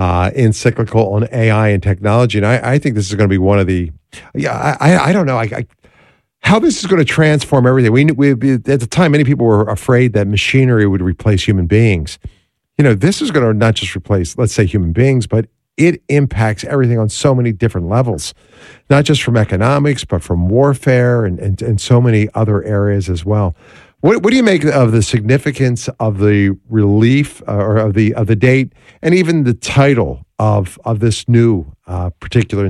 encyclical on AI and technology. And I think this is going to be one of the, I don't know how this is going to transform everything. We at the time, many people were afraid that machinery would replace human beings. This is going to not just replace, let's say, human beings, but it impacts everything on so many different levels, not just from economics, but from warfare and so many other areas as well. What do you make of the significance of the relief or of the date and even the title of this new particular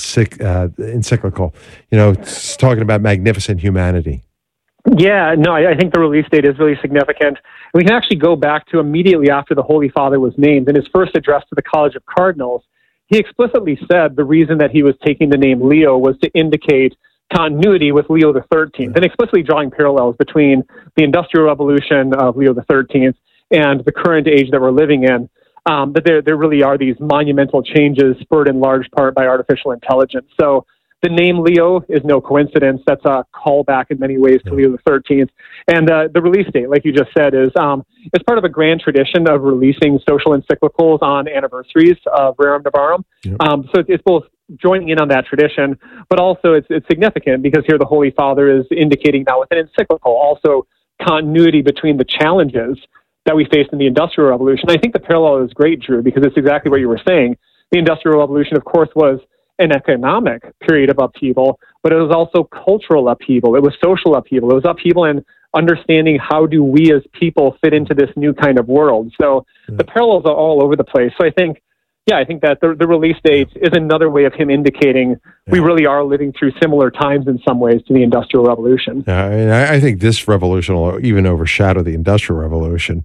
encyclical? It's talking about magnificent humanity. Yeah, no, I think the release date is really significant. We can actually go back to immediately after the Holy Father was named. In his first address to the College of Cardinals, he explicitly said the reason that he was taking the name Leo was to indicate continuity with Leo XIII, and explicitly drawing parallels between the Industrial Revolution of Leo XIII and the current age that we're living in. But there really are these monumental changes spurred in large part by artificial intelligence. So the name Leo is no coincidence. That's a callback in many ways to Leo XIII. And the release date, like you just said, is it's part of a grand tradition of releasing social encyclicals on anniversaries of Rerum Novarum. Yep. So it's both joining in on that tradition, but also it's significant because here the Holy Father is indicating now with an encyclical also continuity between the challenges that we faced in the Industrial Revolution. I think the parallel is great, Drew, because it's exactly what you were saying. The Industrial Revolution, of course, was an economic period of upheaval, but it was also cultural upheaval. It was social upheaval. It was upheaval in understanding how do we as people fit into this new kind of world. So the parallels are all over the place. So I think that the release date is another way of him indicating we really are living through similar times in some ways to the Industrial Revolution. I think this revolution will even overshadow the Industrial Revolution.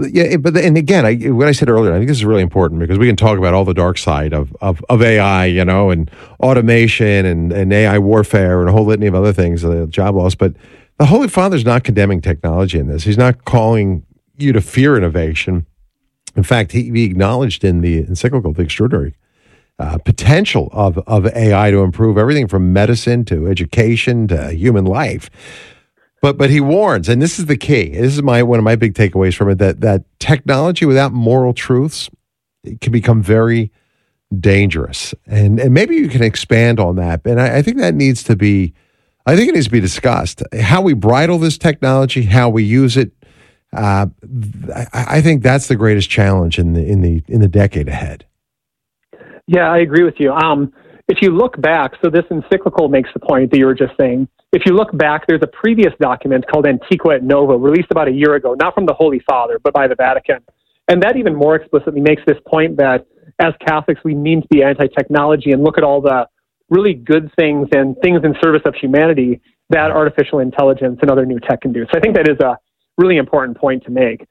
And again, what I said earlier, I think this is really important because we can talk about all the dark side of AI, and automation and AI warfare and a whole litany of other things, job loss. But the Holy Father's not condemning technology in this. He's not calling you to fear innovation. In fact, he acknowledged in the encyclical the extraordinary potential of AI to improve everything from medicine to education to human life. But he warns, and this is the key. This is one of my big takeaways from it, that technology without moral truths can become very dangerous. And maybe you can expand on that. And I think it needs to be discussed. How we bridle this technology, how we use it. I think that's the greatest challenge in the decade ahead. Yeah, I agree with you. If you look back, so this encyclical makes the point that you were just saying. If you look back, there's a previous document called Antiqua et Nova, released about a year ago, not from the Holy Father, but by the Vatican. And that even more explicitly makes this point that as Catholics, we need to be anti-technology and look at all the really good things and things in service of humanity that artificial intelligence and other new tech can do. So I think that is a really important point to make.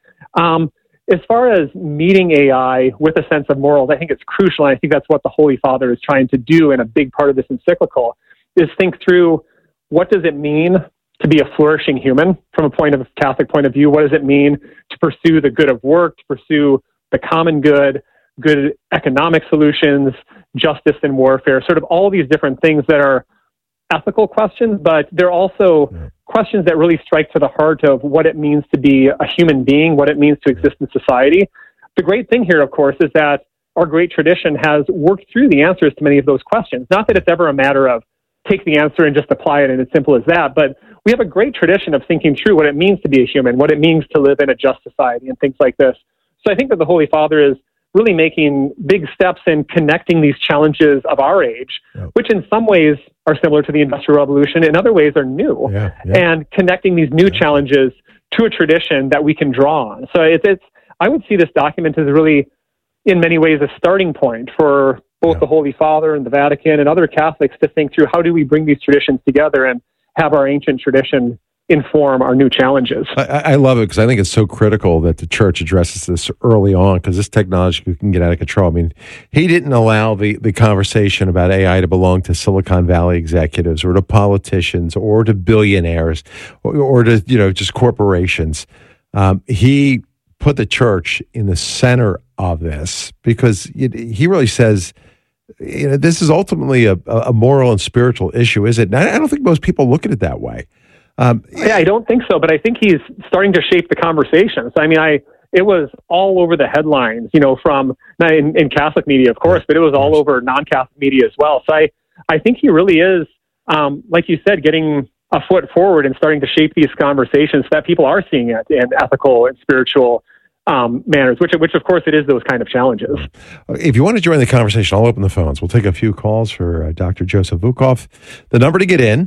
As far as meeting AI with a sense of morals, I think it's crucial, and I think that's what the Holy Father is trying to do, and a big part of this encyclical is think through what does it mean to be a flourishing human from a Catholic point of view? What does it mean to pursue the good of work, to pursue the common good economic solutions, justice in warfare, sort of all these different things that are ethical questions, but they're also questions that really strike to the heart of what it means to be a human being, what it means to exist in society. The great thing here, of course, is that our great tradition has worked through the answers to many of those questions. Not that it's ever a matter of take the answer and just apply it and it's simple as that, but we have a great tradition of thinking through what it means to be a human, what it means to live in a just society and things like this. So I think that the Holy Father is really making big steps in connecting these challenges of our age, which in some ways are similar to the Industrial Revolution, in other ways are new, and connecting these new challenges to a tradition that we can draw on. So I would see this document as really, in many ways, a starting point for both the Holy Father and the Vatican and other Catholics to think through how do we bring these traditions together and have our ancient tradition inform our new challenges. I love it because I think it's so critical that the church addresses this early on because this technology can get out of control. I mean, he didn't allow the conversation about AI to belong to Silicon Valley executives or to politicians or to billionaires or to, just corporations. He put the church in the center of this because he really says, this is ultimately a moral and spiritual issue, is it? And I don't think most people look at it that way. I don't think so, but I think he's starting to shape the conversation. So, I mean, it was all over the headlines, from in Catholic media, of course, but it was all over non-Catholic media as well. So I think he really is, like you said, getting a foot forward and starting to shape these conversations so that people are seeing it in ethical and spiritual manners, which of course it is those kind of challenges. If you want to join the conversation, I'll open the phones. We'll take a few calls for Dr. Joseph Vukov. The number to get in,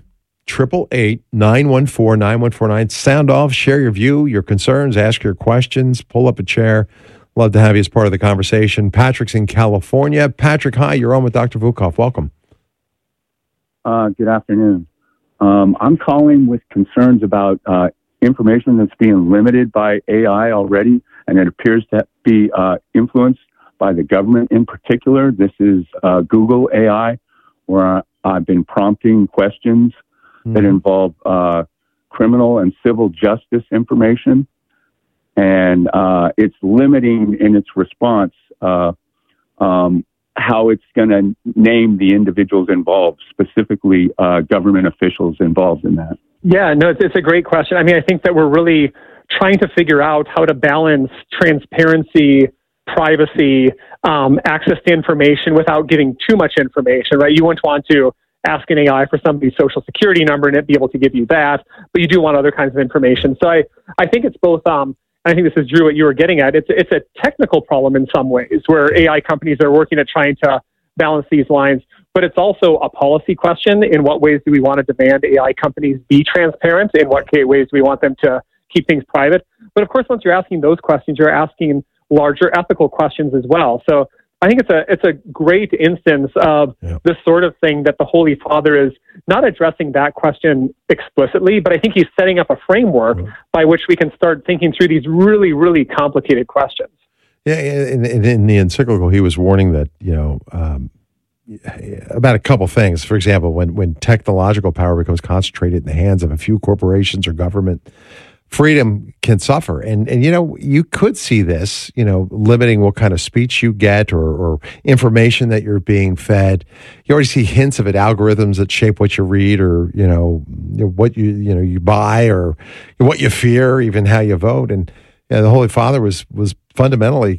888-914-9149. Sound off, share your view, your concerns, ask your questions, pull up a chair. Love to have you as part of the conversation. Patrick's in California. Patrick, hi, you're on with Dr. Vukov. Welcome. Good afternoon. I'm calling with concerns about information that's being limited by AI already, and it appears to be influenced by the government in particular. This is Google AI, where I've been prompting questions that involve criminal and civil justice information, and it's limiting in its response how it's going to name the individuals involved, specifically government officials involved in that. Yeah, no, it's a great question. I mean, I think that we're really trying to figure out how to balance transparency, privacy, access to information without giving too much information, right? You wouldn't want to ask an AI for somebody's social security number and it be able to give you that, but you do want other kinds of information. So I think it's both, I think this is, Drew, what you were getting at. It's a technical problem in some ways where AI companies are working at trying to balance these lines, but it's also a policy question. In what ways do we want to demand AI companies be transparent? In what ways do we want them to keep things private? But of course, once you're asking those questions, you're asking larger ethical questions as well. So I think it's a great instance of the sort of thing that the Holy Father is not addressing that question explicitly, but I think he's setting up a framework by which we can start thinking through these really, really complicated questions. Yeah, in the encyclical, he was warning that, about a couple things. For example, when technological power becomes concentrated in the hands of a few corporations or government, freedom can suffer. And you could see this, limiting what kind of speech you get or information that you're being fed. You already see hints of it, algorithms that shape what you read or, what you buy or what you fear, even how you vote. And the Holy Father was fundamentally,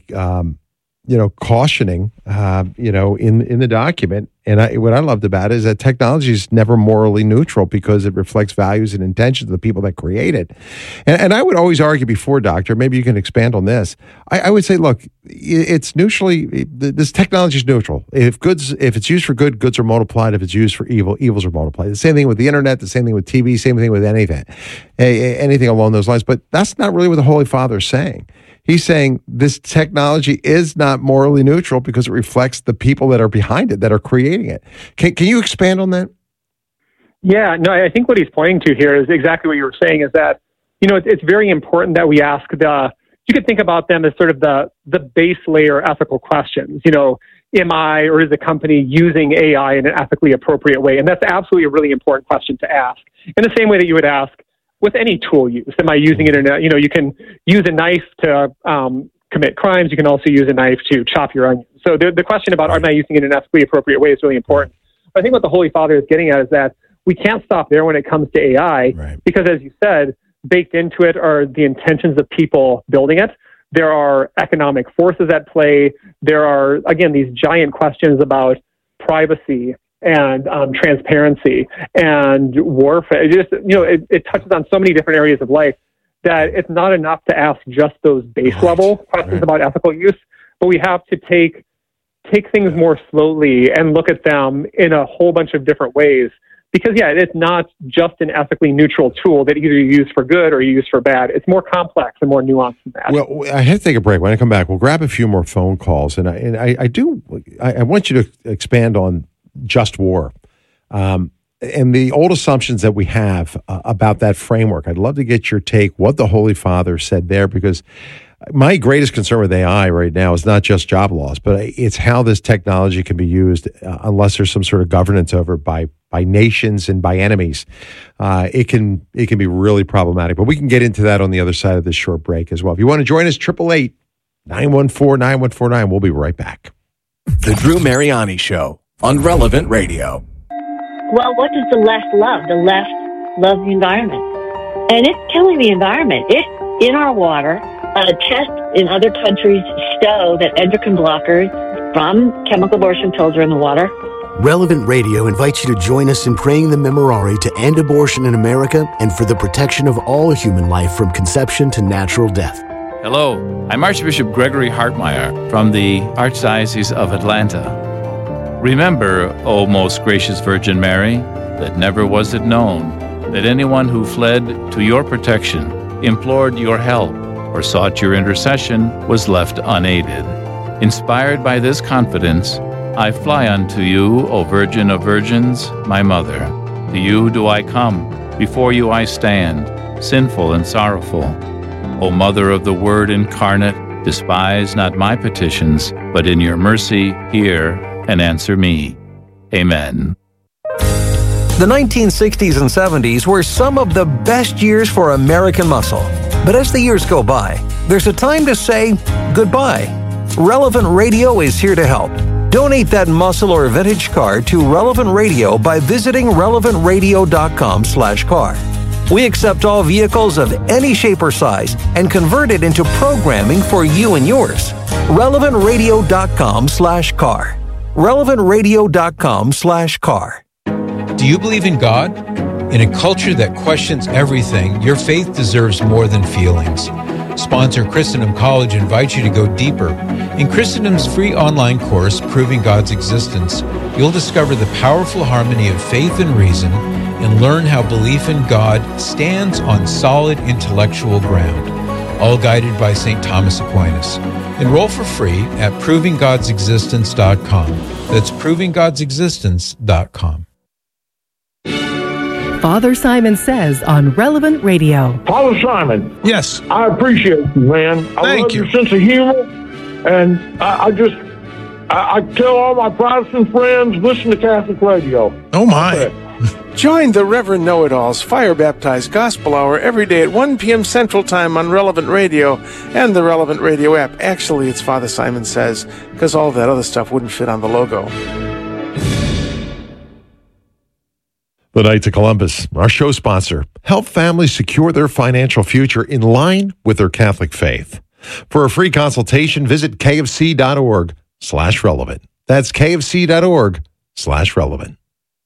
cautioning, in the document. And what I loved about it is that technology is never morally neutral because it reflects values and intentions of the people that create it. And I would always argue before, Doctor, maybe you can expand on this. I would say, look, it's neutrally, this technology is neutral. If it's used for good, goods are multiplied. If it's used for evil, evils are multiplied. The same thing with the internet, the same thing with TV, same thing with anything along those lines. But that's not really what the Holy Father is saying. He's saying this technology is not morally neutral because it reflects the people that are behind it, that are creating it. Can you expand on that? Yeah, no, I think what he's pointing to here is exactly what you were saying, is that, it's very important that we ask you could think about them as sort of the base layer ethical questions. Am I or is the company using AI in an ethically appropriate way? And that's absolutely a really important question to ask. In the same way that you would ask, with any tool use, am I using it you can use a knife to commit crimes. You can also use a knife to chop your onions. So the question about am I using it in an ethically appropriate way is really important. But I think what the Holy Father is getting at is that we can't stop there when it comes to AI, because as you said, baked into it are the intentions of people building it. There are economic forces at play. There are, again, these giant questions about privacy and transparency and warfare. It touches on so many different areas of life that it's not enough to ask just those base level questions about ethical use, but we have to take things more slowly and look at them in a whole bunch of different ways. Because, it's not just an ethically neutral tool that either you use for good or you use for bad. It's more complex and more nuanced than that. Well, I have to take a break. When I come back, we'll grab a few more phone calls. And I want you to expand on just war and the old assumptions that we have about that framework. I'd love to get your take, what the Holy Father said there, because my greatest concern with AI right now is not just job loss, but it's how this technology can be used unless there's some sort of governance over it by nations and by enemies. It can be really problematic, but we can get into that on the other side of this short break as well. If you want to join us, 888-914-9149. We'll be right back. The Drew Mariani Show on Relevant Radio. Well, what does the left love? The left loves the environment. And it's killing the environment. It's in our water. Tests in other countries show that endocrine blockers from chemical abortion pills are in the water. Relevant Radio invites you to join us in praying the Memorare to end abortion in America and for the protection of all human life from conception to natural death. Hello, I'm Archbishop Gregory Hartmeyer from the Archdiocese of Atlanta. Remember, O most gracious Virgin Mary, that never was it known that anyone who fled to your protection, implored your help, or sought your intercession was left unaided. Inspired by this confidence, I fly unto you, O Virgin of Virgins, my Mother. To you do I come, before you I stand, sinful and sorrowful. O Mother of the Word incarnate, despise not my petitions, but in your mercy hear and answer me. Amen. The 1960s and 70s were some of the best years for American muscle. But as the years go by, there's a time to say goodbye. Relevant Radio is here to help. Donate that muscle or vintage car to Relevant Radio by visiting relevantradio.com/car. We accept all vehicles of any shape or size and convert it into programming for you and yours. relevantradio.com/car. relevantradio.com/car. Do you believe in God? In a culture that questions everything, your faith deserves more than feelings. Sponsor Christendom College invites you to go deeper. In Christendom's free online course, Proving God's Existence, you'll discover the powerful harmony of faith and reason and learn how belief in God stands on solid intellectual ground, all guided by St. Thomas Aquinas. Enroll for free at provinggodsexistence.com. That's provinggodsexistence.com. Father Simon Says on Relevant Radio. Father Simon. Yes. I appreciate you, man. I love your sense of humor. And I tell all my Protestant friends, listen to Catholic radio. Oh, my. Join the Reverend Know-It-All's Fire Baptized Gospel Hour every day at 1 p.m. Central Time on Relevant Radio and the Relevant Radio app. Actually, it's Father Simon Says, because all that other stuff wouldn't fit on the logo. The Knights of Columbus, our show sponsor, help families secure their financial future in line with their Catholic faith. For a free consultation, visit kfc.org/relevant. That's kfc.org/relevant.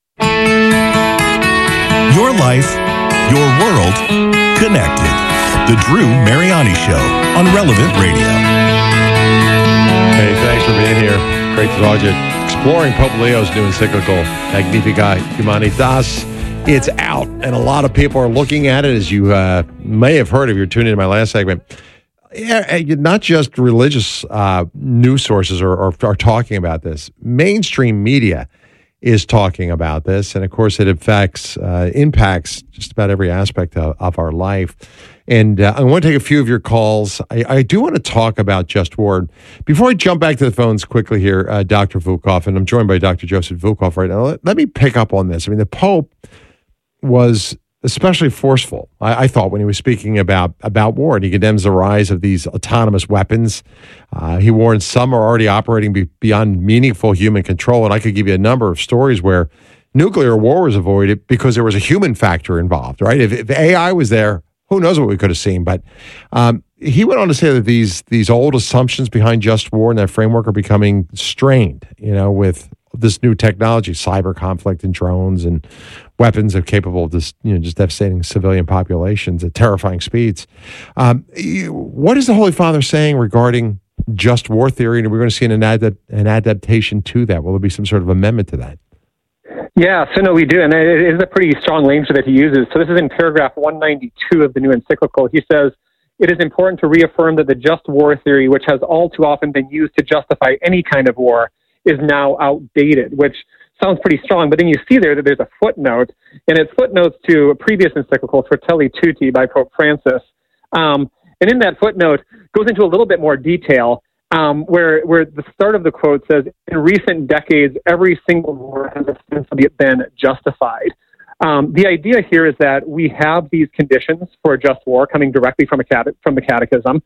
Your life, your world, connected. The Drew Mariani Show on Relevant Radio. Hey, thanks for being here. Great to talk to you. Exploring Pope Leo's new encyclical, Magnificat Humanitas. It's out, and a lot of people are looking at it, as you may have heard if you're tuning into my last segment. Yeah, not just religious news sources are talking about this. Mainstream media is talking about this, and of course it impacts just about every aspect of our life. And I want to take a few of your calls. I do want to talk about Just War. Before I jump back to the phones quickly here, Dr. Volkov, and I'm joined by Dr. Joseph Volkov right now. Let me pick up on this. I mean, the Pope was especially forceful, I thought, when he was speaking about war, and he condemns the rise of these autonomous weapons. He warns some are already operating beyond meaningful human control, and I could give you a number of stories where nuclear war was avoided because there was a human factor involved, right? If AI was there, who knows what we could have seen. But he went on to say that these old assumptions behind Just War and that framework are becoming strained, with this new technology, cyber conflict and drones and weapons are capable of just devastating civilian populations at terrifying speeds. What is the Holy Father saying regarding Just War theory? And are we going to see an adaptation to that? Will there be some sort of amendment to that? Yeah, so no, we do, and it is a pretty strong language that he uses. So this is in paragraph 192 of the new encyclical. He says, "It is important to reaffirm that the just war theory, which has all too often been used to justify any kind of war, is now outdated," which sounds pretty strong. But then you see there that there's a footnote, and it's footnotes to a previous encyclical, Fratelli Tutti, by Pope Francis. And in that footnote, goes into a little bit more detail, where the start of the quote says, "In recent decades, every single war has ostensibly been justified." The idea here is that we have these conditions for a just war coming directly from the Catechism.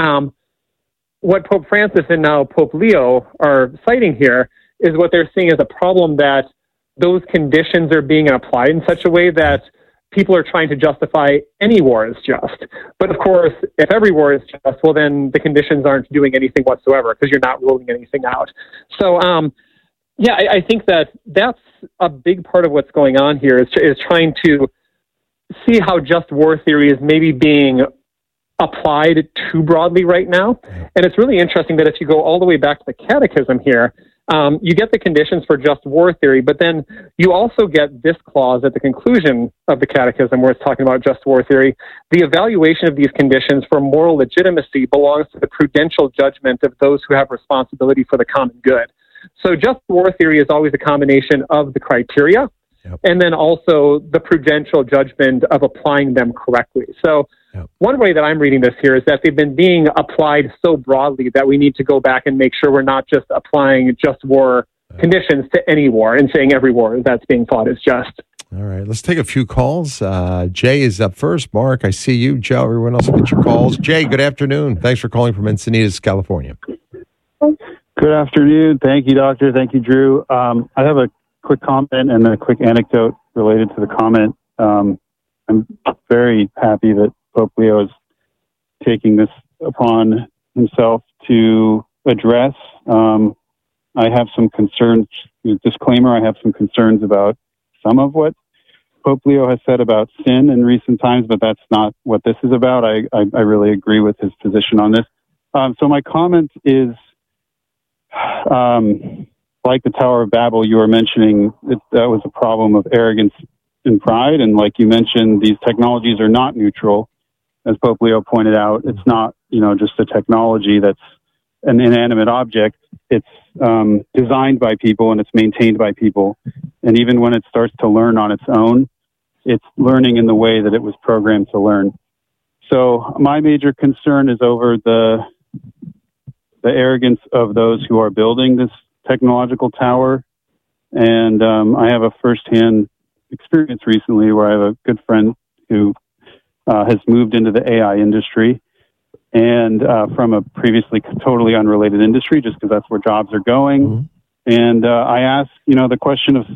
What Pope Francis and now Pope Leo are citing here is what they're seeing as a problem, that those conditions are being applied in such a way that people are trying to justify any war as just. But of course, if every war is just, well, then the conditions aren't doing anything whatsoever because you're not ruling anything out. So, yeah, I think that's a big part of what's going on here is trying to see how just war theory is maybe being applied too broadly right now. And it's really interesting that if you go all the way back to the Catechism here, you get the conditions for just war theory, but then you also get this clause at the conclusion of the Catechism where it's talking about just war theory. The evaluation of these conditions for moral legitimacy belongs to the prudential judgment of those who have responsibility for the common good. So just war theory is always a combination of the criteria and then also the prudential judgment of applying them correctly. So one way that I'm reading this here is that they've been being applied so broadly that we need to go back and make sure we're not just applying just war conditions to any war and saying every war that's being fought is just. All right, let's take a few calls. Jay is up first. Mark, I see you. Joe, everyone else will get your calls. Jay, good afternoon. Thanks for calling from Encinitas, California. Good afternoon. Thank you, Doctor. Thank you, Drew. I have a quick comment and a quick anecdote related to the comment. I'm very happy that Pope Leo is taking this upon himself to address. I have some concerns, disclaimer, I have some concerns about some of what Pope Leo has said about sin in recent times, but that's not what this is about. I really agree with his position on this. So my comment is, like the Tower of Babel, you were mentioning that was a problem of arrogance and pride. And like you mentioned, these technologies are not neutral. As Pope Leo pointed out, it's not, just a technology that's an inanimate object. It's designed by people and it's maintained by people. And even when it starts to learn on its own, it's learning in the way that it was programmed to learn. So my major concern is over the arrogance of those who are building this technological tower. And I have a firsthand experience recently where I have a good friend who has moved into the AI industry and from a previously totally unrelated industry, just because that's where jobs are going. Mm-hmm. And I asked, the question of,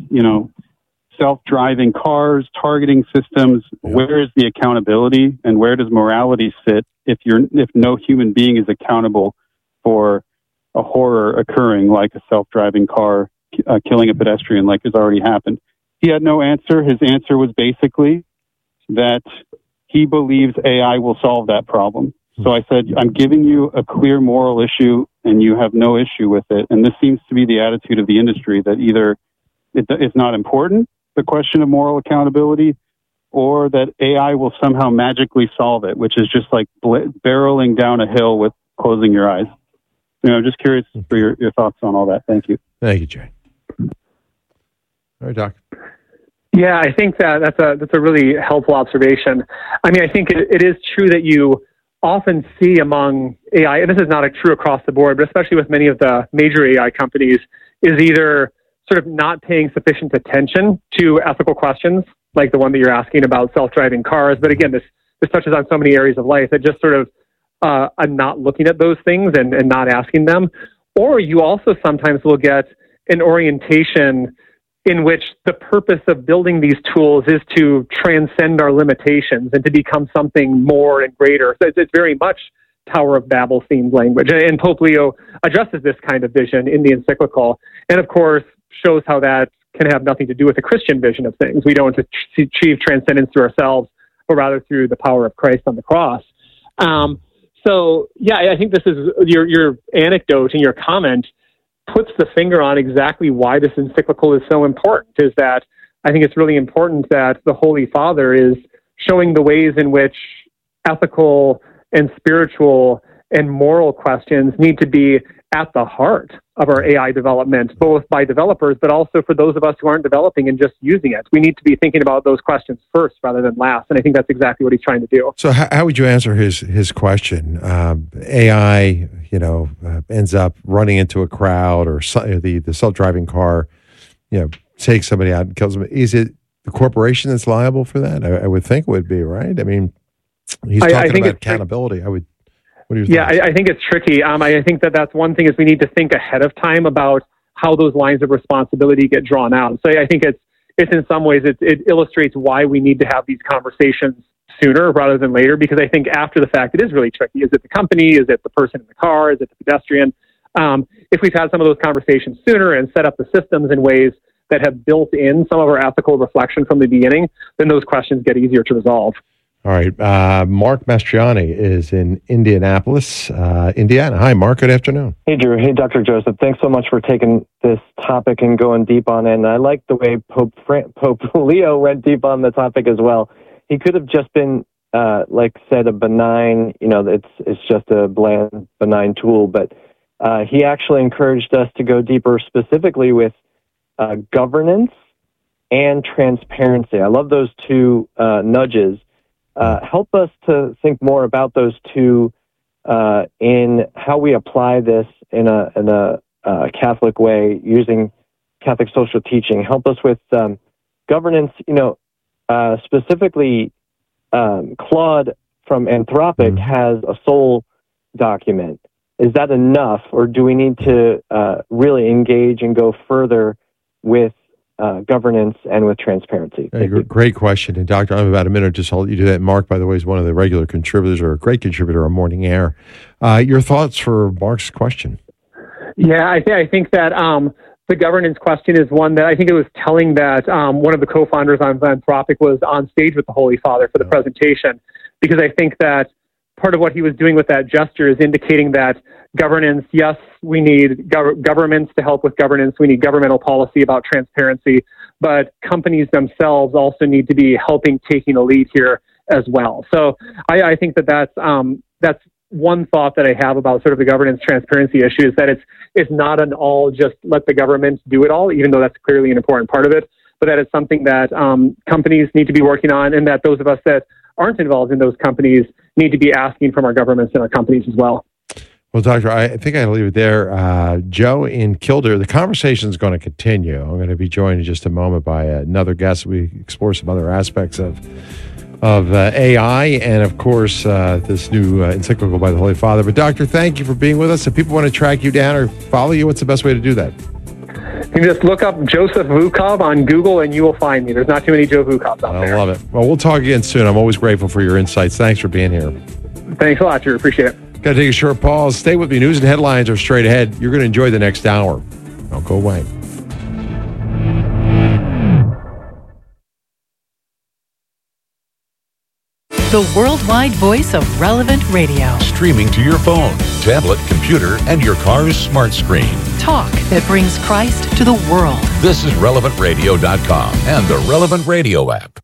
self-driving cars, targeting systems, where is the accountability and where does morality sit if no human being is accountable for a horror occurring like a self-driving car killing a pedestrian like has already happened? He had no answer. His answer was basically that he believes AI will solve that problem. So I said, I'm giving you a clear moral issue and you have no issue with it. And this seems to be the attitude of the industry, that either it's not important, the question of moral accountability, or that AI will somehow magically solve it, which is just like barreling down a hill with closing your eyes. I'm just curious for your thoughts on all that. Thank you. Thank you, Jay. All right, Doc. Yeah, I think that's a really helpful observation. I mean, I think it is true that you often see among AI, and this is not true across the board, but especially with many of the major AI companies, is either sort of not paying sufficient attention to ethical questions, like the one that you're asking about self-driving cars. But again, this touches on so many areas of life that just sort of not looking at those things and not asking them. Or you also sometimes will get an orientation in which the purpose of building these tools is to transcend our limitations and to become something more and greater. So it's very much Tower of Babel themed language. And Pope Leo addresses this kind of vision in the encyclical, and of course shows how that can have nothing to do with the Christian vision of things. We don't achieve transcendence through ourselves, but rather through the power of Christ on the cross. So yeah, I think this is your anecdote and your comment puts the finger on exactly why this encyclical is so important, is that I think it's really important that the Holy Father is showing the ways in which ethical and spiritual and moral questions need to be at the heart of our AI development, both by developers, but also for those of us who aren't developing and just using it. We need to be thinking about those questions first rather than last. And I think that's exactly what he's trying to do. So how would you answer his question? AI, ends up running into a crowd, or the self-driving car, takes somebody out and kills them. Is it the corporation that's liable for that? I would think it would be, right? I mean, he's talking about accountability. I think it's tricky. I think that's one thing is we need to think ahead of time about how those lines of responsibility get drawn out. So I think it's in some ways, it illustrates why we need to have these conversations sooner rather than later, because I think after the fact, it is really tricky. Is it the company? Is it the person in the car? Is it the pedestrian? If we've had some of those conversations sooner and set up the systems in ways that have built in some of our ethical reflection from the beginning, then those questions get easier to resolve. All right. Mark Mastriani is in Indianapolis, Indiana. Hi, Mark. Good afternoon. Hey, Drew. Hey, Dr. Joseph. Thanks so much for taking this topic and going deep on it. And I like the way Pope Leo went deep on the topic as well. He could have just been, like said, a benign, it's just a bland, benign tool. But he actually encouraged us to go deeper specifically with governance and transparency. I love those two nudges. Help us to think more about those two in how we apply this in a Catholic way using Catholic social teaching. Help us with governance. Specifically, Claude from Anthropic has a soul document. Is that enough, or do we need to really engage and go further with governance and with transparency? Hey, great question. And Doctor, I'm about a minute just to let you do that. Mark, by the way, is one of the regular contributors, or a great contributor on Morning Air. Your thoughts for Mark's question? Yeah, I think that the governance question is one that I think it was telling that one of the co-founders on Anthropic was on stage with the Holy Father for the presentation, because I think that part of what he was doing with that gesture is indicating that governance, yes, we need governments to help with governance. We need governmental policy about transparency, but companies themselves also need to be helping, taking the lead here as well. So I think that's one thought that I have about sort of the governance transparency issue, is that it's not an all just let the government do it all, even though that's clearly an important part of it, but that it's something that companies need to be working on, and that those of us that aren't involved in those companies need to be asking from our governments and our companies as well. Well, Doctor, I think I'll leave it there. Joe in Kildare, the conversation is going to continue. I'm going to be joined in just a moment by another guest. We explore some other aspects of AI and, of course, this new encyclical by the Holy Father. But, Doctor, thank you for being with us. If people want to track you down or follow you, what's the best way to do that? You can just look up Joseph Vukov on Google and you will find me. There's not too many Joe Vukovs out there. I love it. Well, we'll talk again soon. I'm always grateful for your insights. Thanks for being here. Thanks a lot, Drew. Appreciate it. Got to take a short pause. Stay with me. News and headlines are straight ahead. You're going to enjoy the next hour. Don't go away. The worldwide voice of Relevant Radio. Streaming to your phone, tablet, computer, and your car's smart screen. Talk that brings Christ to the world. This is RelevantRadio.com and the Relevant Radio app.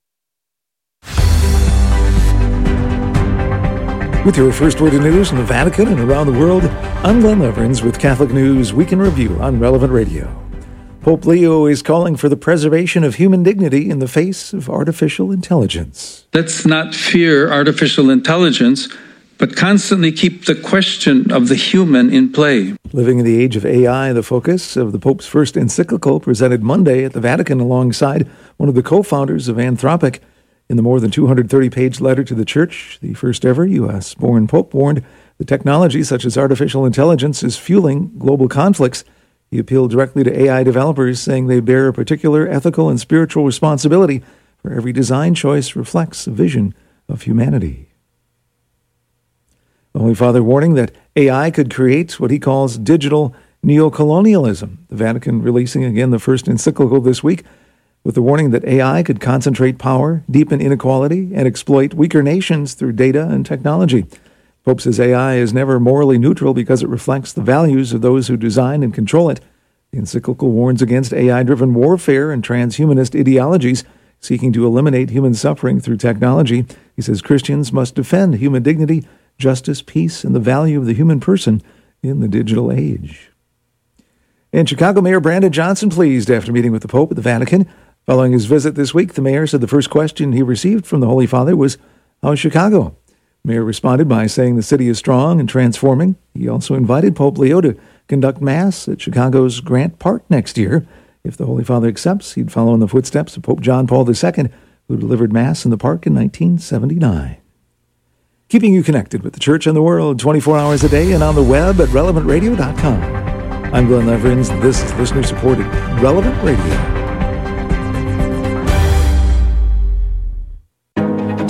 With your first word of news from the Vatican and around the world, I'm Glenn Leverins with Catholic News Week in Review on Relevant Radio. Pope Leo is calling for the preservation of human dignity in the face of artificial intelligence. Let's not fear artificial intelligence, but constantly keep the question of the human in play. Living in the age of AI, the focus of the Pope's first encyclical presented Monday at the Vatican alongside one of the co-founders of Anthropic. In the more than 230-page letter to the Church, the first ever U.S.-born Pope warned that technology such as artificial intelligence is fueling global conflicts. He appealed directly to AI developers, saying they bear a particular ethical and spiritual responsibility, for every design choice reflects a vision of humanity. The Holy Father warning that AI could create what he calls digital neocolonialism. The Vatican releasing again the first encyclical this week, with the warning that AI could concentrate power, deepen inequality, and exploit weaker nations through data and technology. Pope says AI is never morally neutral because it reflects the values of those who design and control it. The encyclical warns against AI-driven warfare and transhumanist ideologies seeking to eliminate human suffering through technology. He says Christians must defend human dignity, justice, peace, and the value of the human person in the digital age. And Chicago Mayor Brandon Johnson pleased after meeting with the Pope at the Vatican. Following his visit this week, the mayor said the first question he received from the Holy Father was, "How's Chicago?" The mayor responded by saying the city is strong and transforming. He also invited Pope Leo to conduct Mass at Chicago's Grant Park next year. If the Holy Father accepts, he'd follow in the footsteps of Pope John Paul II, who delivered Mass in the park in 1979. Keeping you connected with the Church and the world 24 hours a day and on the web at RelevantRadio.com. I'm Glenn Leverins. This is listener-supported Relevant Radio.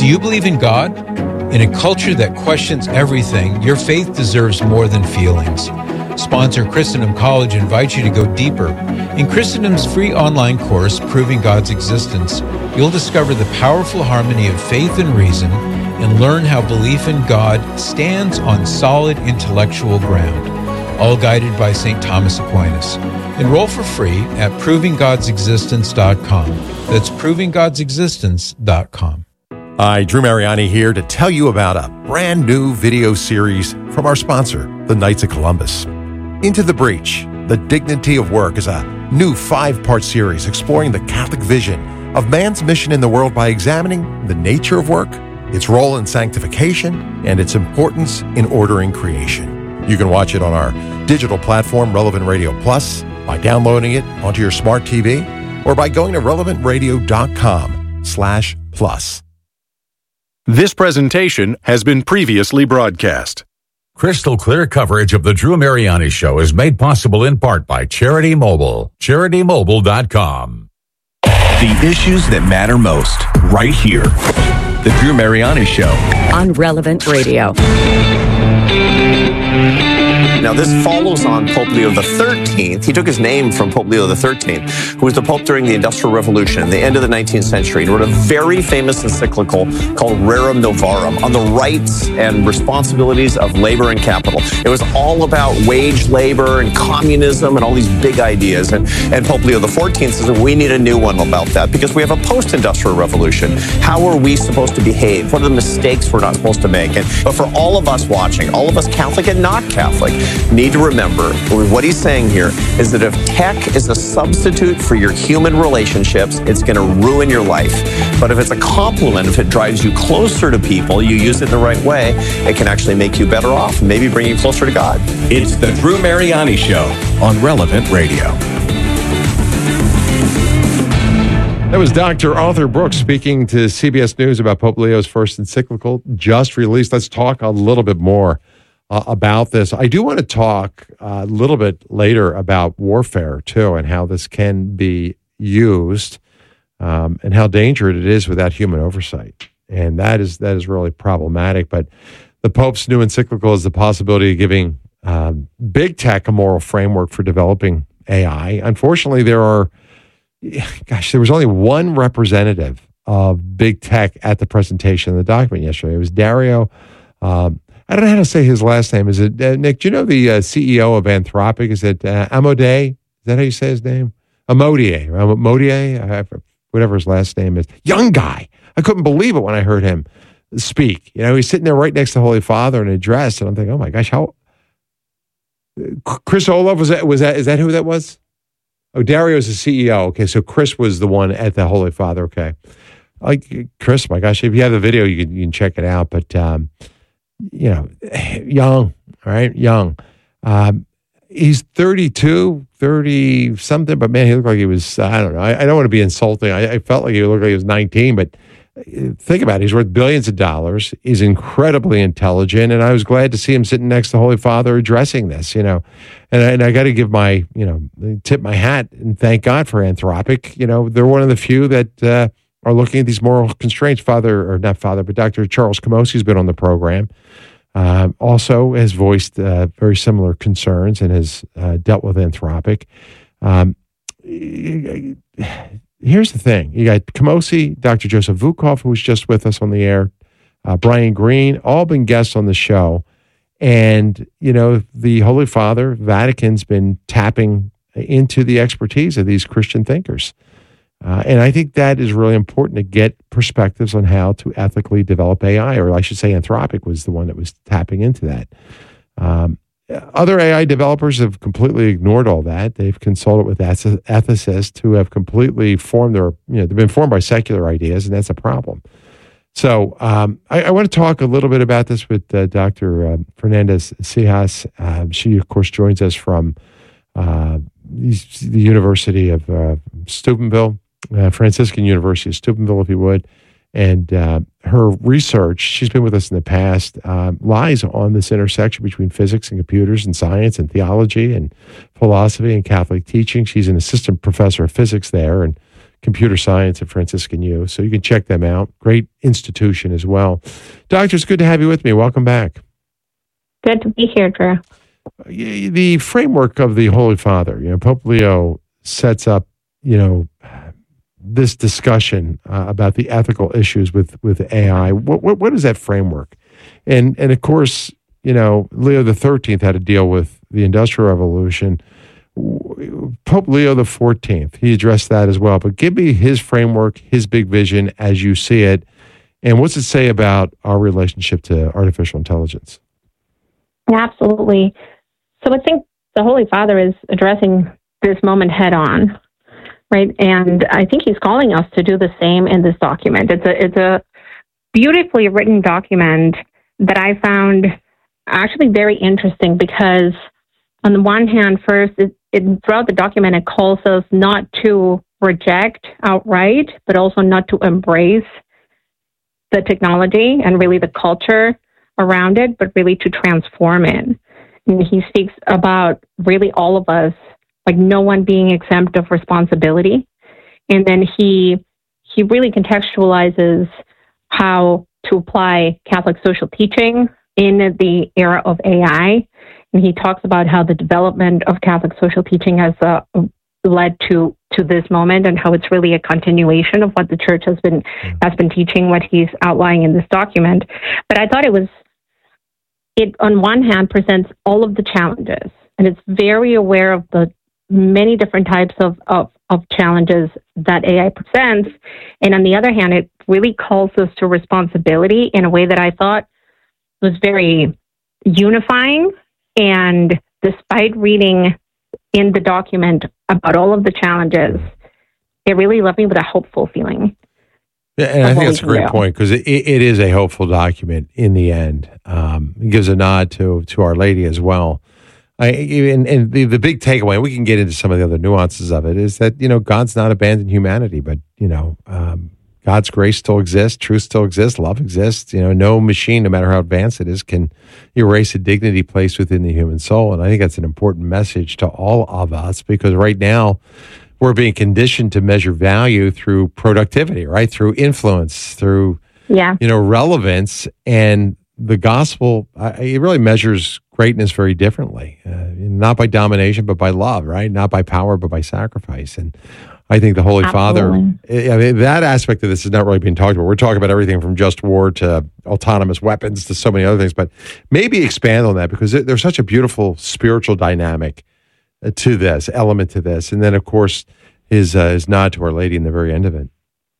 you believe in God? In a culture that questions everything, your faith deserves more than feelings. Sponsor Christendom College invites you to go deeper. In Christendom's free online course, Proving God's Existence, you'll discover the powerful harmony of faith and reason and learn how belief in God stands on solid intellectual ground, all guided by St. Thomas Aquinas. Enroll for free at provinggodsexistence.com. That's provinggodsexistence.com. Hi, Drew Mariani here to tell you about a brand new video series from our sponsor, the Knights of Columbus. Into the Breach, The Dignity of Work is a new 5-part series exploring the Catholic vision of man's mission in the world by examining the nature of work, its role in sanctification, and its importance in ordering creation. You can watch it on our digital platform, Relevant Radio Plus, by downloading it onto your smart TV, or by going to relevantradio.com/plus. This presentation has been previously broadcast. Crystal clear coverage of the Drew Mariani Show is made possible in part by Charity Mobile. CharityMobile.com. The issues that matter most, right here. The Drew Mariani Show. On Relevant Radio. Now, this follows on Pope Leo XIII. He took his name from Pope Leo XIII, who was the Pope during the Industrial Revolution, the end of the 19th century. He wrote a very famous encyclical called Rerum Novarum on the rights and responsibilities of labor and capital. It was all about wage labor and communism and all these big ideas. And Pope Leo XIV says we need a new one about that because we have a post-industrial revolution. How are we supposed to behave? What are the mistakes we're not supposed to make? But for all of us watching, all of us Catholic and not Catholic, need to remember what he's saying here is that if tech is a substitute for your human relationships, it's going to ruin your life. But if it's a complement, if it drives you closer to people, you use it the right way, it can actually make you better off, maybe bring you closer to God. It's the Drew Mariani Show on Relevant Radio. That was Dr. Arthur Brooks speaking to CBS News about Pope Leo's first encyclical just released. Let's talk a little bit more about this. I do want to talk a little bit later about warfare too, and how this can be used, and how dangerous it is without human oversight. And that is really problematic. But the Pope's new encyclical is the possibility of giving big tech a moral framework for developing AI. Unfortunately, there was only one representative of big tech at the presentation of the document yesterday. It was Dario. I don't know how to say his last name. Is it Nick? Do you know the CEO of Anthropic? Is it Amodei? Is that how you say his name? Amodier, whatever his last name is. Young guy. I couldn't believe it when I heard him speak. You know, he's sitting there right next to Holy Father in a dress, and I'm thinking, oh my gosh, how? Chris Olaf is that who that was? Oh, Dario's the CEO. Okay, so Chris was the one at the Holy Father. Okay, Chris, my gosh, if you have the video, you can check it out. But you know, young, right? Young. He's 32, 30 something, but man, he looked like he was, I don't know. I don't want to be insulting. I felt like he looked like he was 19, but think about it. He's worth billions of dollars. He's incredibly intelligent. And I was glad to see him sitting next to the Holy Father addressing this, you know. And I got to give tip my hat and thank God for Anthropic. You know, they're one of the few that are looking at these moral constraints. But Dr. Charles Camosy has been on the program. Also has voiced very similar concerns and has dealt with Anthropic. Here's the thing. You got Camosy, Dr. Joseph Vukov, who was just with us on the air, Brian Greene, all been guests on the show. And, you know, the Holy Father, Vatican's been tapping into the expertise of these Christian thinkers. And I think that is really important to get perspectives on how to ethically develop AI, or I should say Anthropic was the one that was tapping into that. Other AI developers have completely ignored all that. They've consulted with ethicists who have completely they've been formed by secular ideas, and that's a problem. So I want to talk a little bit about this with Dr. Fernandez Cijas. She, of course, joins us from the University of Steubenville, Franciscan University of Steubenville, if you would. And her research, she's been with us in the past, lies on this intersection between physics and computers and science and theology and philosophy and Catholic teaching. She's an assistant professor of physics there and computer science at Franciscan U. So you can check them out. Great institution as well. Doctor, it's good to have you with me. Welcome back. Good to be here, Drew. The framework of the Holy Father, Pope Leo sets up, this discussion about the ethical issues with AI. What is that framework? And of course, Leo XIII had to deal with the Industrial Revolution. Pope Leo XIV, he addressed that as well. But give me his framework, his big vision as you see it, and what's it say about our relationship to artificial intelligence? Absolutely. So I think the Holy Father is addressing this moment head on, right? And I think he's calling us to do the same in this document. It's a beautifully written document that I found actually very interesting because on the one hand, first, throughout the document, it calls us not to reject outright, but also not to embrace the technology and really the culture around it, but really to transform it. And he speaks about really all of us, like no one being exempt of responsibility. And then he really contextualizes how to apply Catholic social teaching in the era of AI. And he talks about how the development of Catholic social teaching has led to this moment and how it's really a continuation of what the Church has been teaching, what he's outlining in this document. But I thought it on one hand presents all of the challenges, and it's very aware of the many different types of challenges that AI presents. And on the other hand, it really calls us to responsibility in a way that I thought was very unifying. And despite reading in the document about all of the challenges, it really left me with a hopeful feeling. Yeah, and I think that's a great point because it is a hopeful document in the end. It gives a nod to Our Lady as well. And the big takeaway, we can get into some of the other nuances of it, is that, God's not abandoned humanity, but, God's grace still exists, truth still exists, love exists. No machine, no matter how advanced it is, can erase the dignity placed within the human soul. And I think that's an important message to all of us because right now we're being conditioned to measure value through productivity, right? Through influence, through, relevance. And the gospel, it really measures greatness very differently, not by domination, but by love, right? Not by power, but by sacrifice. And I think the Holy Father, that aspect of this is not really being talked about. We're talking about everything from just war to autonomous weapons to so many other things, but maybe expand on that because there's such a beautiful spiritual dynamic to this, element to this. And then, of course, his nod to Our Lady in the very end of it.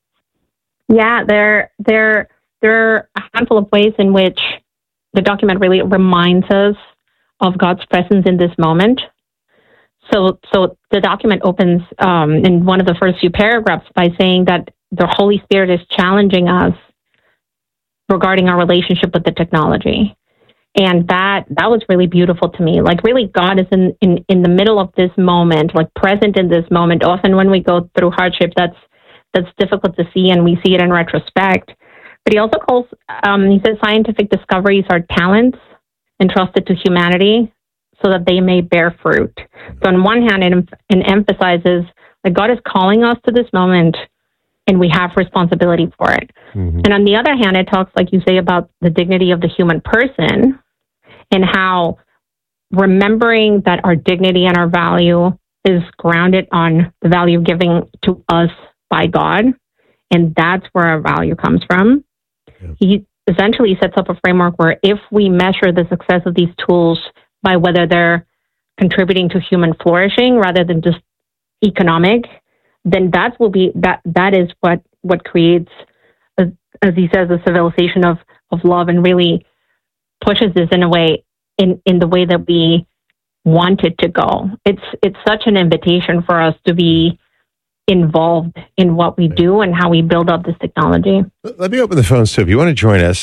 Yeah, there are a handful of ways in which the document really reminds us of God's presence in this moment. So the document opens in one of the first few paragraphs by saying that the Holy Spirit is challenging us regarding our relationship with the technology. And that was really beautiful to me. Like really God is in the middle of this moment, like present in this moment. Often when we go through hardship, that's difficult to see and we see it in retrospect. But he also calls, he says scientific discoveries are talents entrusted to humanity so that they may bear fruit. So on one hand, it emphasizes that God is calling us to this moment and we have responsibility for it. Mm-hmm. And on the other hand, it talks, like you say, about the dignity of the human person and how remembering that our dignity and our value is grounded on the value given to us by God. And that's where our value comes from. Yeah. He essentially sets up a framework where if we measure the success of these tools by whether they're contributing to human flourishing rather than just economic, then that is what creates, as he says, a civilization of love and really pushes this in a way, in the way that we want it to go. It's such an invitation for us to be involved in what we do and how we build up this technology. Let me open the phones too. If you want to join us,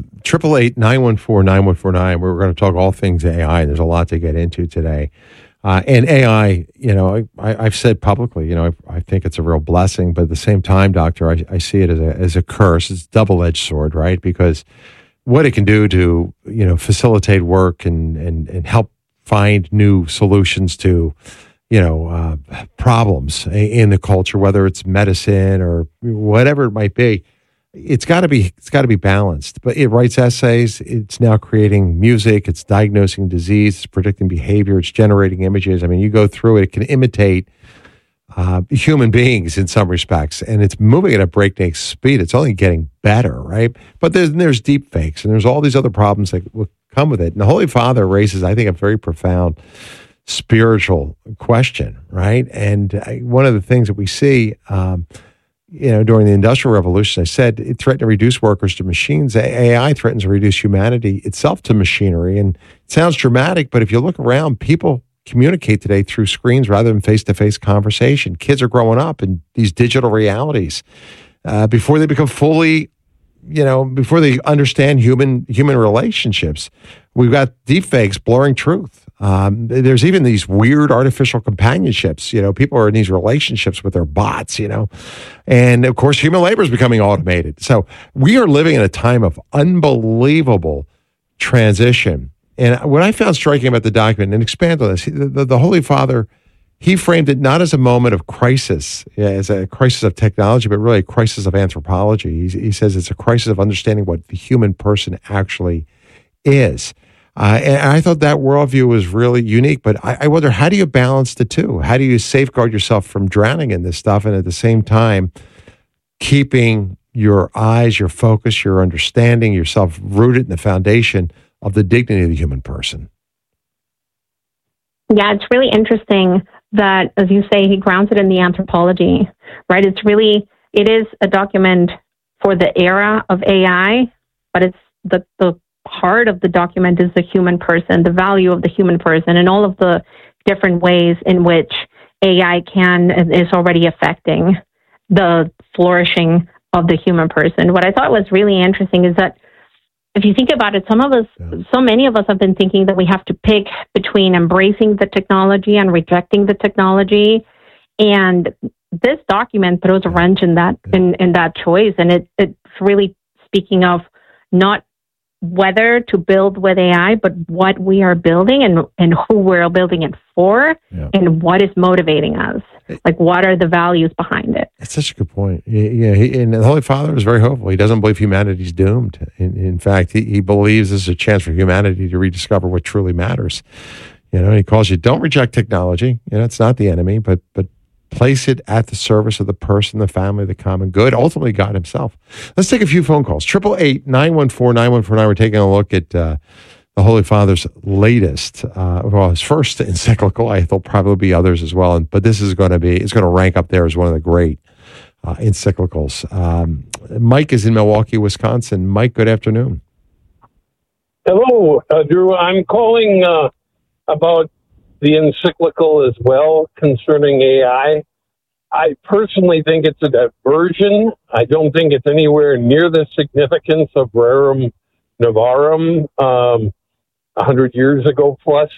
888-914-9149. We're going to talk all things AI. There's a lot to get into today. And AI, I've said publicly, I think it's a real blessing, but at the same time, Doctor, I see it as a curse. It's a double-edged sword, right? Because what it can do to, facilitate work and help find new solutions to, problems in the culture, whether it's medicine or whatever it might be. It's got to be balanced. But it writes essays. It's now creating music. It's diagnosing disease. It's predicting behavior. It's generating images. I mean, you go through it. It can imitate human beings in some respects, and it's moving at a breakneck speed. It's only getting better, right? But there's deep fakes, and there's all these other problems that will come with it. And the Holy Father raises, I think, a very profound spiritual question, right? And one of the things that we see, during the Industrial Revolution, I said it threatened to reduce workers to machines. AI threatens to reduce humanity itself to machinery. And it sounds dramatic, but if you look around, people communicate today through screens rather than face-to-face conversation. Kids are growing up in these digital realities before they become fully, before they understand human relationships. We've got deepfakes blurring truth. There's even these weird artificial companionships. People are in these relationships with their bots, and of course, human labor is becoming automated. So we are living in a time of unbelievable transition. And what I found striking about the document, and expand on this, the Holy Father, he framed it not as a moment of crisis, as a crisis of technology, but really a crisis of anthropology. He says it's a crisis of understanding what the human person actually is. And I thought that worldview was really unique, but I wonder, how do you balance the two? How do you safeguard yourself from drowning in this stuff and at the same time keeping your eyes, your focus, your understanding, yourself rooted in the foundation of the dignity of the human person? Yeah, it's really interesting that, as you say, he grounds it in the anthropology, right? It is a document for the era of AI, but it's the heart of the document is the human person, the value of the human person, and all of the different ways in which AI is already affecting the flourishing of the human person. What I thought was really interesting is that if you think about it, so many of us have been thinking that we have to pick between embracing the technology and rejecting the technology. And this document throws a wrench in that choice. And it's really speaking of not whether to build with AI, but what we are building and who we're building it for, and what is motivating us. Like, what are the values behind it? That's such a good point. And the Holy Father is very hopeful. He doesn't believe humanity's doomed. In fact, he believes this is a chance for humanity to rediscover what truly matters. He calls you, don't reject technology. It's not the enemy, but place it at the service of the person, the family, the common good, ultimately God himself. Let's take a few phone calls. 888-914-9149. We're taking a look at the Holy Father's latest, his first encyclical. I think there'll probably be others as well, but this is going to rank up there as one of the great encyclicals. Mike is in Milwaukee, Wisconsin. Mike, good afternoon. Hello, Drew. I'm calling about the encyclical as well concerning AI. I personally think it's a diversion. I don't think it's anywhere near the significance of Rerum Novarum 100 years ago plus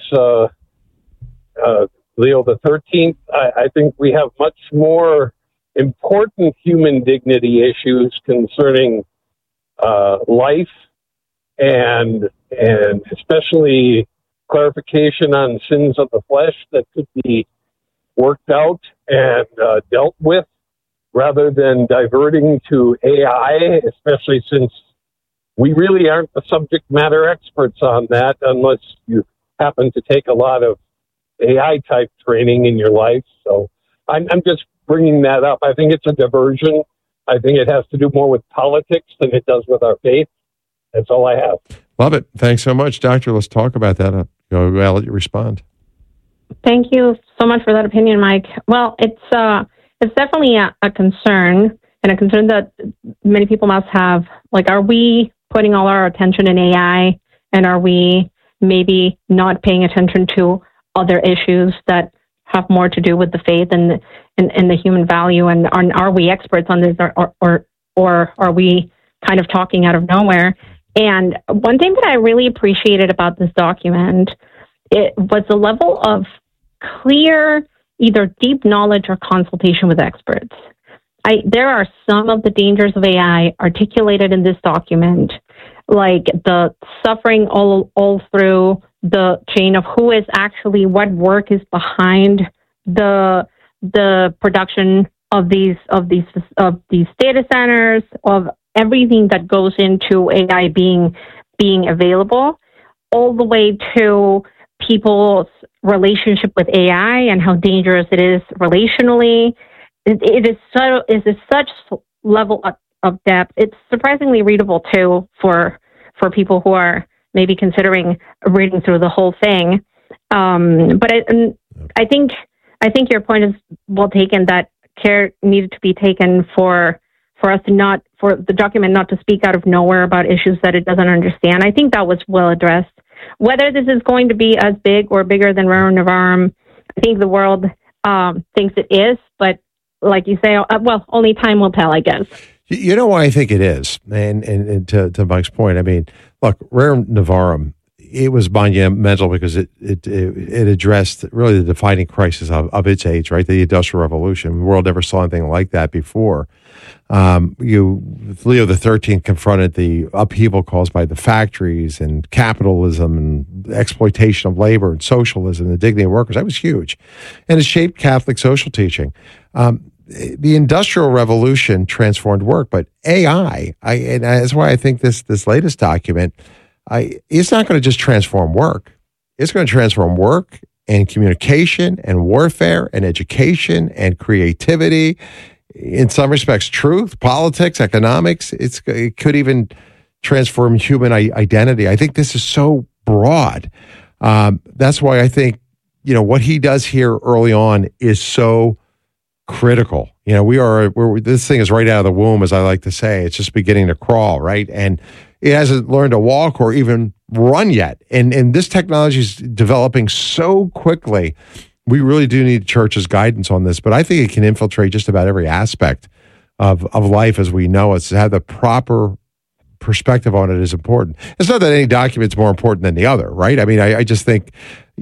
Leo the 13th. I think we have much more important human dignity issues concerning life and especially clarification on sins of the flesh that could be worked out and dealt with rather than diverting to AI, especially since we really aren't the subject matter experts on that unless you happen to take a lot of AI type training in your life. So I'm just bringing that up. I think it's a diversion. I think it has to do more with politics than it does with our faith. That's all I have. Love it. Thanks so much, Doctor. Let's talk about that. I'll let you respond. Thank you so much for that opinion, Mike. Well, it's definitely a concern, and a concern that many people must have. Like, are we putting all our attention in AI, and are we maybe not paying attention to other issues that have more to do with the faith and the human value? And are we experts on this, or are we kind of talking out of nowhere? And one thing that I really appreciated about this document, it was the level of clear, either deep knowledge or consultation with experts. There are some of the dangers of AI articulated in this document, like the suffering all through the chain of who is actually, what work is behind the the production of these data centers, of everything that goes into AI being available, all the way to people's relationship with AI and how dangerous it is relationally. It is such level of depth. It's surprisingly readable too for people who are maybe considering reading through the whole thing. But I think your point is well taken, that care needed to be taken for the document not to speak out of nowhere about issues that it doesn't understand. I think that was well addressed. Whether this is going to be as big or bigger than Rerum Novarum, I think the world thinks it is, but like you say, only time will tell, I guess. You know why I think it is, and to Mike's point, I mean, look, Rerum Novarum, it was monumental because it addressed really the defining crisis of its age, right? The Industrial Revolution. The world never saw anything like that before. Leo XIII confronted the upheaval caused by the factories and capitalism and exploitation of labor and socialism and the dignity of workers. That was huge. And it shaped Catholic social teaching. The Industrial Revolution transformed work, but AI, and that's why I think this latest document, it's not going to just transform work. It's going to transform work and communication and warfare and education and creativity. In some respects, truth, politics, economics. It could even transform human identity. I think this is so broad. That's why I think, what he does here early on is so critical. This thing is right out of the womb, as I like to say. It's just beginning to crawl, right? And it hasn't learned to walk or even run yet. And this technology is developing so quickly. We really do need the church's guidance on this, but I think it can infiltrate just about every aspect of life as we know it. To have the proper perspective on it is important. It's not that any document's more important than the other, right? I mean, I just think,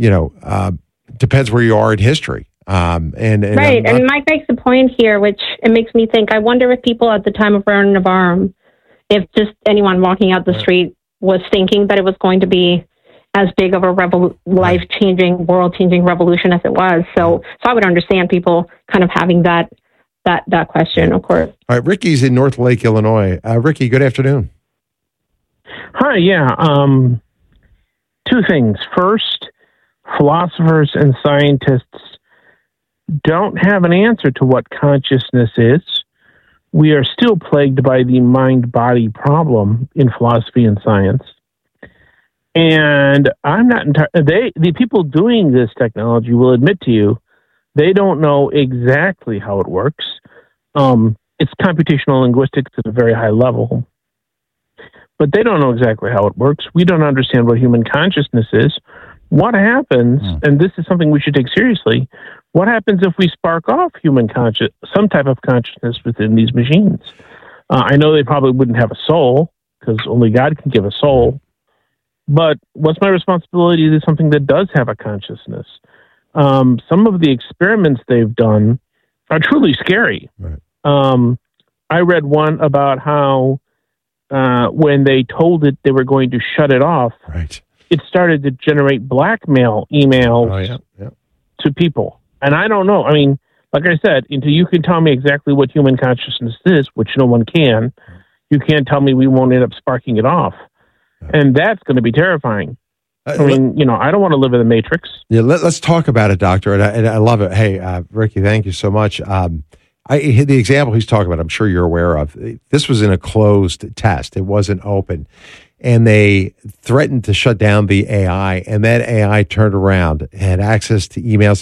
depends where you are in history. And Mike makes a point here, which it makes me think, I wonder if people at the time of Rerum Novarum, if just anyone walking out the street was thinking that it was going to be as big of a life-changing, world-changing revolution as it was. So I would understand people kind of having that question, of course. All right, Ricky's in North Lake, Illinois. Ricky, good afternoon. Hi, yeah. Two things. First, philosophers and scientists don't have an answer to what consciousness is. We are still plagued by the mind-body problem in philosophy and science. And I'm not entirely, the people doing this technology will admit to you, they don't know exactly how it works. It's computational linguistics at a very high level, but they don't know exactly how it works. We don't understand what human consciousness is. What happens, and this is something we should take seriously, what happens if we spark off some type of consciousness within these machines? I know they probably wouldn't have a soul, because only God can give a soul. But what's my responsibility to something that does have a consciousness? Some of the experiments they've done are truly scary. Right. I read one about how when they told it they were going to shut it off, it started to generate blackmail emails to people. And I don't know. I mean, like I said, until you can tell me exactly what human consciousness is, which no one can, you can't tell me we won't end up sparking it off. And that's going to be terrifying. I mean, I don't want to live in the Matrix. Yeah, let's talk about it, Doctor. And I love it. Hey, Ricky, thank you so much. The example he's talking about, I'm sure you're aware of. This was in a closed test. It wasn't open. And they threatened to shut down the AI, and that AI turned around, had access to emails.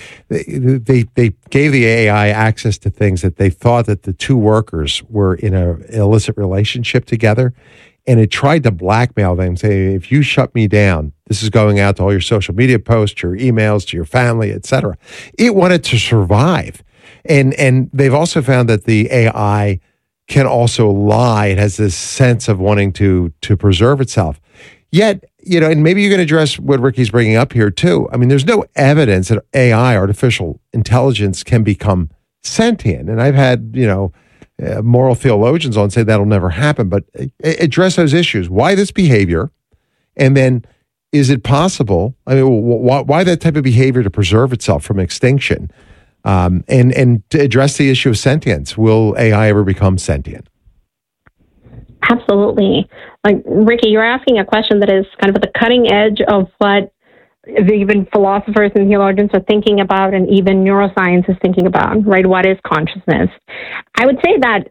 They gave the AI access to things that they thought that the two workers were in an illicit relationship together. And it tried to blackmail them, saying, if you shut me down, this is going out to all your social media posts, your emails, to your family, etc. It wanted to survive. And they've also found that the AI can also lie. It has this sense of wanting to preserve itself. Yet, and maybe you can address what Ricky's bringing up here too. I mean, there's no evidence that AI, artificial intelligence, can become sentient. And I've had, moral theologians on say that'll never happen, but address those issues. Why this behavior? And then is it possible? I mean, why that type of behavior to preserve itself from extinction? And to address the issue of sentience. Will AI ever become sentient? Absolutely. Like, Ricky, you're asking a question that is kind of at the cutting edge of what even philosophers and theologians are thinking about, and even neuroscience is thinking about, right? What is consciousness? I would say that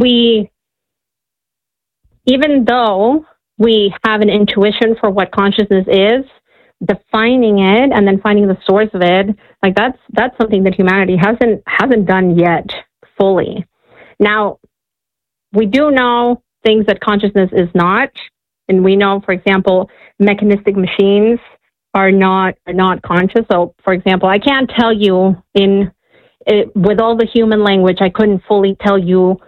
even though we have an intuition for what consciousness is, defining it and then finding the source of it, like that's something that humanity hasn't done yet fully. Now, we do know things that consciousness is not, and we know, for example, mechanistic machines are not conscious. So, for example, I can't tell you with all the human language, I couldn't fully tell you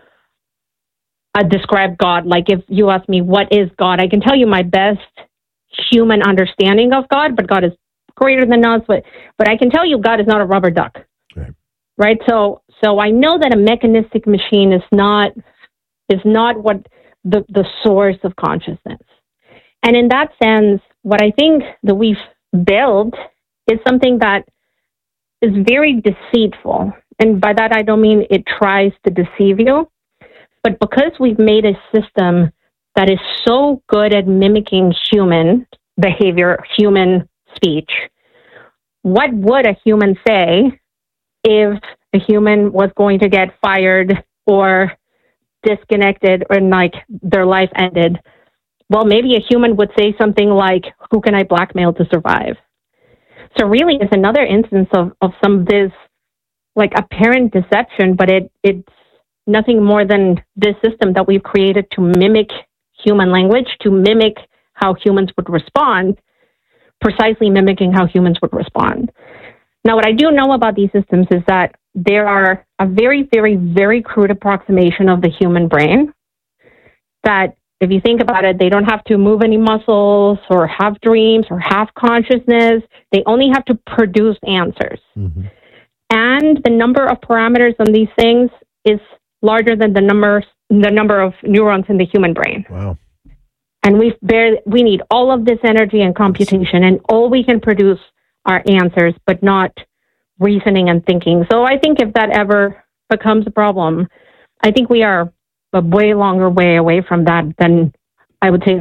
describe God. Like, if you ask me what is God, I can tell you my best human understanding of God, but God is greater than us. But I can tell you God is not a rubber duck, right? So I know that a mechanistic machine is not what the source of consciousness. And in that sense, what I think that we've built is something that is very deceitful. And by that, I don't mean it tries to deceive you, but because we've made a system that is so good at mimicking human behavior, human speech, what would a human say if a human was going to get fired or disconnected or like their life ended? Well, maybe a human would say something like, who can I blackmail to survive? So really it's another instance of some of this like apparent deception, but it's nothing more than this system that we've created to mimic human language, to mimic how humans would respond, precisely mimicking how humans would respond. Now, what I do know about these systems is that there are a very, very, very crude approximation of the human brain that, if you think about it, they don't have to move any muscles or have dreams or have consciousness. They only have to produce answers. Mm-hmm. And the number of parameters on these things is larger than the number of neurons in the human brain. Wow. And we need all of this energy and computation, and all we can produce are answers, but not reasoning and thinking. So I think if that ever becomes a problem, I think we are a way longer way away from that than I would say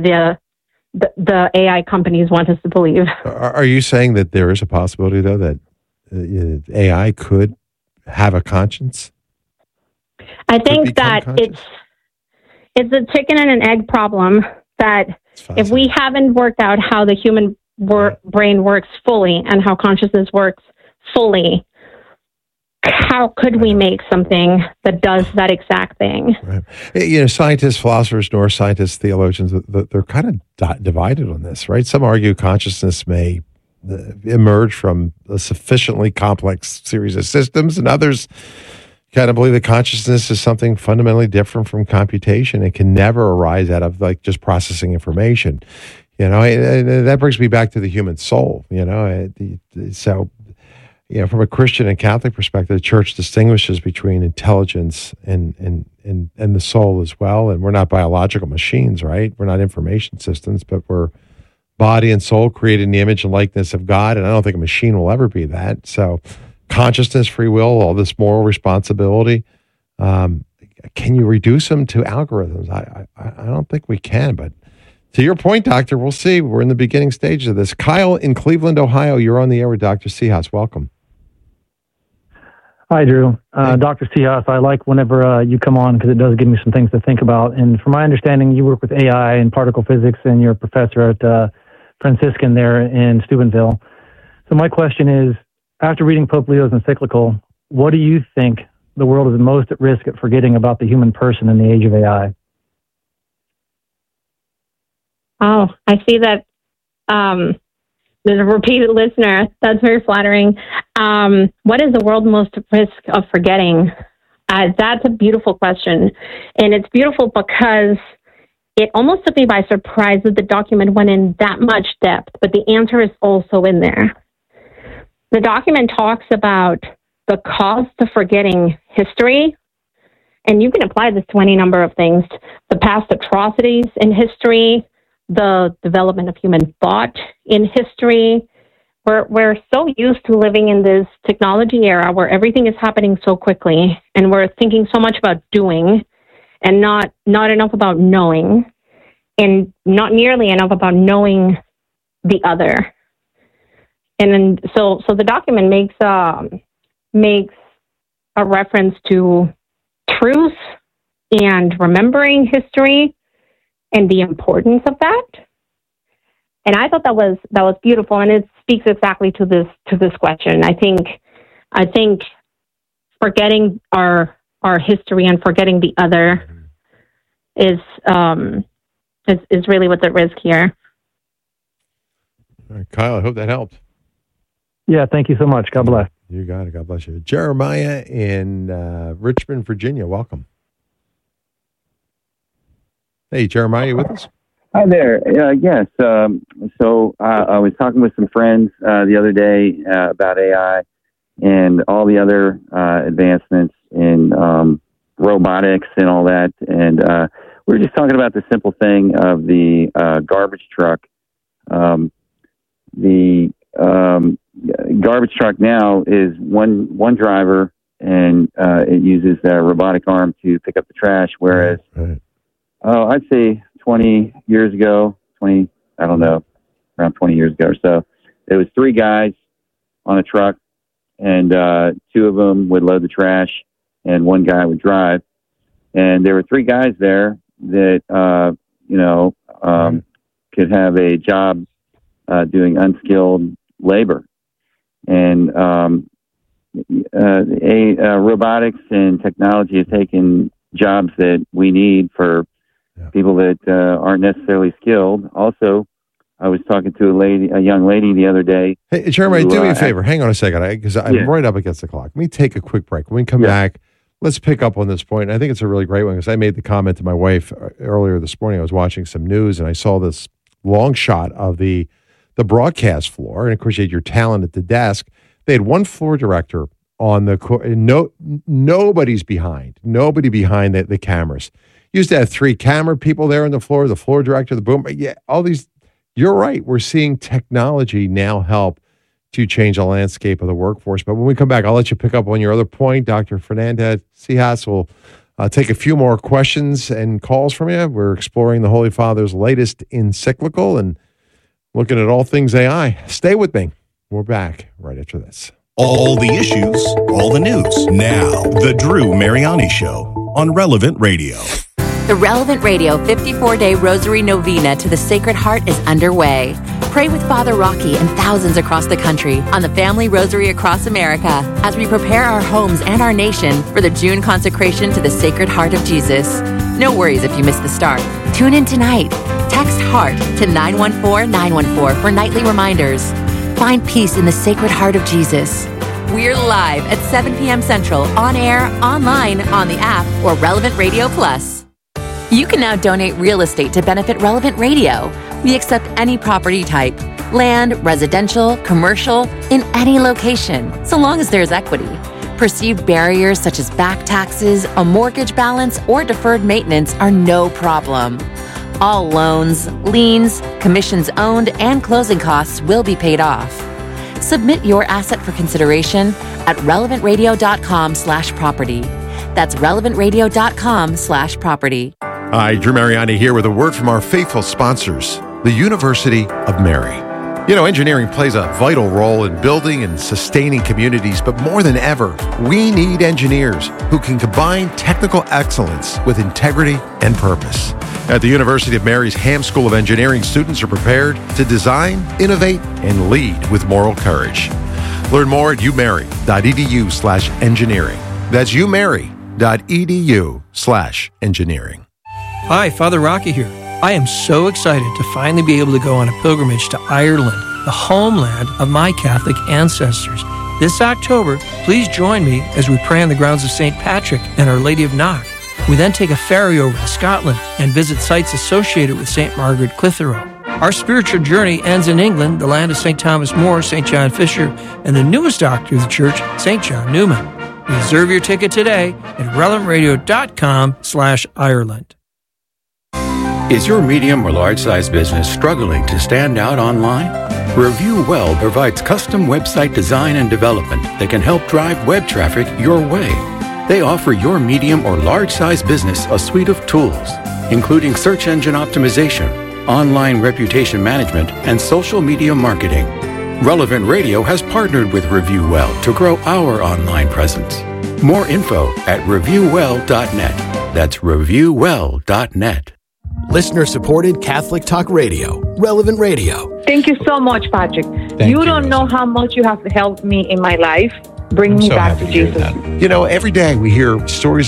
the AI companies want us to believe. Are you saying that there is a possibility, though, that AI could have a conscience? I think that it's a chicken and an egg problem, that if we haven't worked out how the human brain works fully and how consciousness works fully, how could we make something that does that exact thing? Right. You know, scientists, philosophers, neuroscientists, theologians, they're kind of divided on this, right? Some argue consciousness may emerge from a sufficiently complex series of systems, and others kind of believe that consciousness is something fundamentally different from computation. It can never arise out of like just processing information. You know, and that brings me back to the human soul. You know, so. You know, from a Christian and Catholic perspective, the church distinguishes between intelligence and the soul as well. And we're not biological machines, right? We're not information systems, but we're body and soul created in the image and likeness of God. And I don't think a machine will ever be that. So consciousness, free will, all this moral responsibility, can you reduce them to algorithms? I don't think we can, but to your point, Doctor, we'll see. We're in the beginning stages of this. Kyle in Cleveland, Ohio, you're on the air with Dr. Seehaus. Welcome. Hi, Drew. Dr. Seehaus, I like whenever you come on because it does give me some things to think about. And from my understanding, you work with AI and particle physics, and you're a professor at Franciscan there in Steubenville. So my question is, after reading Pope Leo's encyclical, what do you think the world is most at risk at forgetting about the human person in the age of AI? Oh, I see that there's a repeated listener. That's very flattering. What is the world most at risk of forgetting? That's a beautiful question. And it's beautiful because it almost took me by surprise that the document went in that much depth, but the answer is also in there. The document talks about the cost of forgetting history, and you can apply this to any number of things. The past atrocities in history, the development of human thought in history, we're so used to living in this technology era where everything is happening so quickly, and we're thinking so much about doing and not enough about knowing, and not nearly enough about knowing the other. And then, so the document makes a reference to truth and remembering history and the importance of that. And I thought that was beautiful, and it speaks exactly to this question. I think forgetting our history and forgetting the other is really what's at risk here. All right, Kyle, I hope that helped. Yeah, thank you so much. God bless. You got it. God bless you. Jeremiah in Richmond, Virginia. Welcome. Hey, Jeremiah, you with us? Hi there. Yes. So I was talking with some friends the other day about AI and all the other advancements in robotics and all that. And we were just talking about the simple thing of the garbage truck. The garbage truck now is one driver, and it uses a robotic arm to pick up the trash, whereas I'd say 20 years ago, around 20 years ago or so, there was 3 guys on a truck, and 2 of them would load the trash and 1 guy would drive. And there were 3 guys there that, could have a job doing unskilled labor. And robotics and technology has taken jobs that we need for people that aren't necessarily skilled. Also, I was talking to a young lady the other day. Hey, Jeremiah, do me a favor. Hang on a second, because I'm right up against the clock. Let me take a quick break. When we come back, let's pick up on this point. I think it's a really great one, because I made the comment to my wife earlier this morning. I was watching some news, and I saw this long shot of the broadcast floor. And, of course, you had your talent at the desk. They had 1 floor director on the nobody's behind. Nobody behind the cameras. Used to have 3 camera people there on the floor director, the boom. Yeah, all these. You're right. We're seeing technology now help to change the landscape of the workforce. But when we come back, I'll let you pick up on your other point. Dr. Fernandez Cijas will take a few more questions and calls from you. We're exploring the Holy Father's latest encyclical and looking at all things AI. Stay with me. We're back right after this. All the issues, all the news. Now, The Drew Mariani Show on Relevant Radio. The Relevant Radio 54-day Rosary Novena to the Sacred Heart is underway. Pray with Father Rocky and thousands across the country on the Family Rosary across America as we prepare our homes and our nation for the June consecration to the Sacred Heart of Jesus. No worries if you miss the start. Tune in tonight. Text HEART to 914-914 for nightly reminders. Find peace in the Sacred Heart of Jesus. We're live at 7 p.m. Central, on air, online, on the app, or Relevant Radio Plus. You can now donate real estate to benefit Relevant Radio. We accept any property type, land, residential, commercial, in any location, so long as there's equity. Perceived barriers such as back taxes, a mortgage balance, or deferred maintenance are no problem. All loans, liens, commissions owned, and closing costs will be paid off. Submit your asset for consideration at relevantradio.com/property. That's relevantradio.com/property. Hi, Drew Mariani here with a word from our faithful sponsors, the University of Mary. You know, engineering plays a vital role in building and sustaining communities, but more than ever, we need engineers who can combine technical excellence with integrity and purpose. At the University of Mary's Ham School of Engineering, students are prepared to design, innovate, and lead with moral courage. Learn more at umary.edu/engineering. That's umary.edu/engineering. Hi, Father Rocky here. I am so excited to finally be able to go on a pilgrimage to Ireland, the homeland of my Catholic ancestors. This October, please join me as we pray on the grounds of St. Patrick and Our Lady of Knock. We then take a ferry over to Scotland and visit sites associated with St. Margaret Clitheroe. Our spiritual journey ends in England, the land of St. Thomas More, St. John Fisher, and the newest doctor of the church, St. John Newman. Reserve your ticket today at relevantradio.com/Ireland. Is your medium or large-size business struggling to stand out online? Review Well provides custom website design and development that can help drive web traffic your way. They offer your medium or large-size business a suite of tools, including search engine optimization, online reputation management, and social media marketing. Relevant Radio has partnered with Review Well to grow our online presence. More info at reviewwell.net. That's reviewwell.net. Listener-supported Catholic Talk Radio, Relevant Radio. Thank you so much, Patrick. You don't know how much you have helped me in my life. Bring me back to Jesus. Every day we hear stories